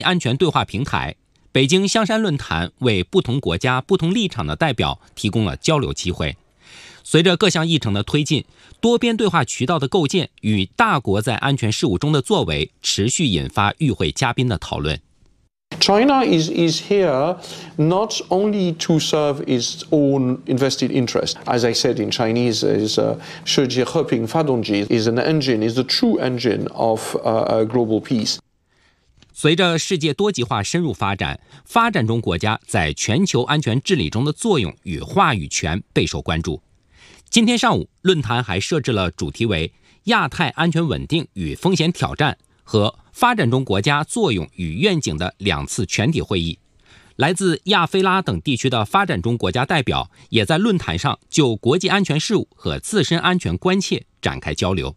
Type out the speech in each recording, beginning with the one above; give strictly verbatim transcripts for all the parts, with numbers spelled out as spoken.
安全对话平台，北京香山论坛为不同国家、不同立场的代表提供了交流机会。随着各项议程的推进，多边对话渠道的构建与大国在安全事务中的作为，持续引发与会嘉宾的讨论。 China is, is here not only to serve its own invested interest. As I said in Chinese, is uh, 世界和平发动机 is an engine, is the true engine of uh, global peace. 随着世界多极化深入发展，发展中国家在全球安全治理中的作用与话语权备受关注。今天上午，论坛还设置了主题为“亚太安全稳定与风险挑战”和发展中国家作用与愿景的两次全体会议。来自亚非拉等地区的发展中国家代表也在论坛上就国际安全事务和自身安全关切展开交流。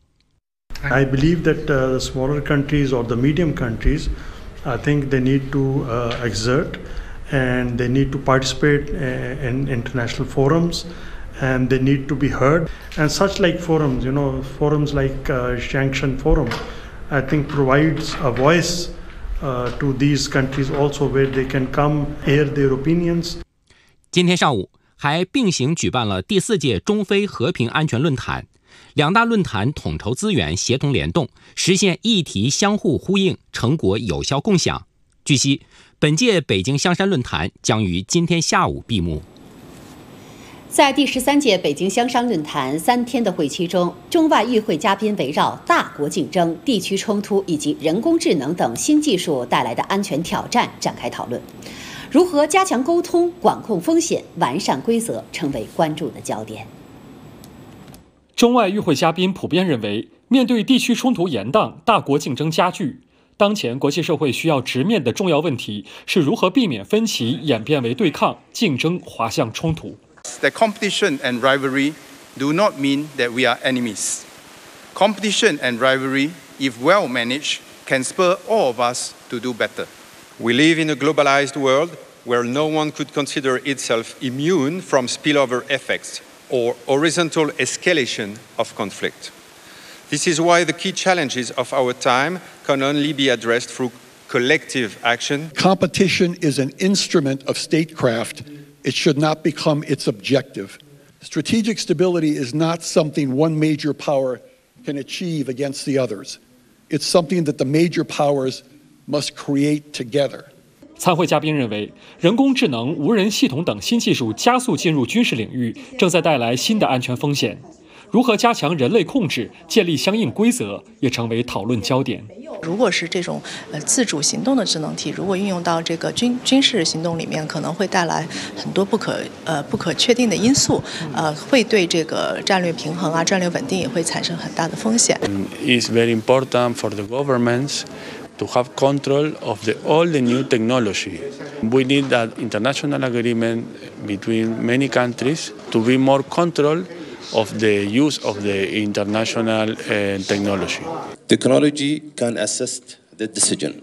I believe that uh, the smaller countries or the medium countries, I think they need to uh, exert and they need to participate uh, in international forums and they need to be heard. And such like forums, you know, forums like uh, Shangshan Forum, I think provides a voice uh, to these countries also where they can come air their opinions. 今天上午还并行举办了第四届中非和平安全论坛。两大论坛统筹资源，协同联动，实现议题相互呼应，成果有效共享。据悉，本届北京香山论坛将于今天下午闭幕。 在第十三届北京香山论坛三天的会期中，中外与会嘉宾围绕大国竞争、地区冲突以及人工智能等新技术带来的安全挑战展开讨论。如何加强沟通、管控风险、完善规则，成为关注的焦点。 中外与会嘉宾普遍认为，面对地区冲突延宕、大国竞争加剧，当前国际社会需要直面的重要问题是如何避免分歧演变为对抗、竞争滑向冲突。 That competition and rivalry do not mean that we are enemies. Competition and rivalry, if well managed, can spur all of us to do better. We live in a globalized world where no one could consider itself immune from spillover effects or horizontal escalation of conflict. This is why the key challenges of our time can only be addressed through collective action. Competition is an instrument of statecraft. It should not become its objective. Strategic stability is not something one major power can achieve against the others. It's something that the major powers must create together. 参会嘉宾认为，人工智能、无人系统等新技术加速进入军事领域，正在带来新的安全风险。如何加强人类控制、建立相应规则，也成为讨论焦点。 如果是这种呃自主行动的智能体，如果运用到这个军军事行动里面，可能会带来很多不可呃不可确定的因素，呃，会对这个战略平衡啊、战略稳定也会产生很大的风险。 It's very important for the governments to have control of the, all the new technology. We need that international agreement between many countries to be more control of the use of the international uh, technology. Technology can assist the decision,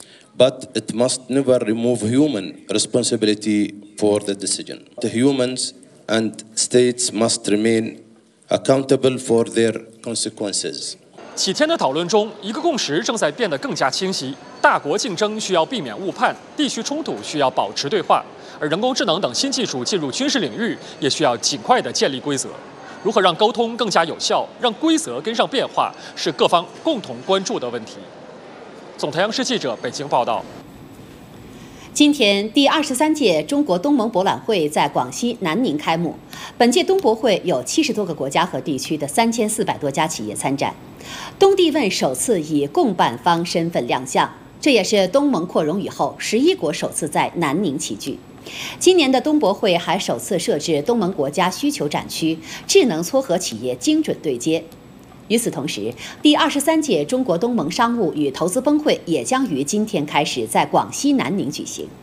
but it must never remove human responsibility for the decision. The humans and states must remain accountable for their consequences. 几天的讨论中，一个共识正在变得更加清晰：大国竞争需要避免误判，地区冲突需要保持对话，而人工智能等新技术进入军事领域，也需要尽快地建立规则。如何让沟通更加有效，让规则跟上变化，是各方共同关注的问题。总台央视记者北京报道。 今天，第二十三届中国东盟博览会在广西南宁开幕。本届东博会有七十多个国家和地区的三千四百多家企业参展。东帝汶首次以共办方身份亮相，这也是东盟扩容以后十一国首次在南宁齐聚。今年的东博会还首次设置东盟国家需求展区，智能撮合企业精准对接。与此同时，第二十三届中国东盟商务与投资峰会也将于今天开始在广西南宁举行。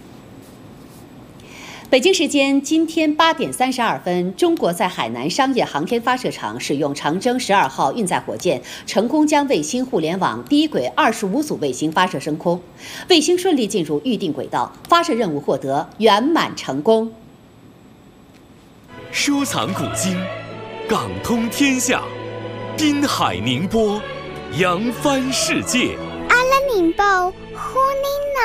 北京时间今天八点三十二分，中国在海南商业航天发射场使用长征十二号运载火箭，成功将卫星互联网低轨二十五组卫星发射升空，卫星顺利进入预定轨道，发射任务获得圆满成功。 收藏古今，港通天下，滨海宁波，扬帆世界。 阿拉宁报呼呢。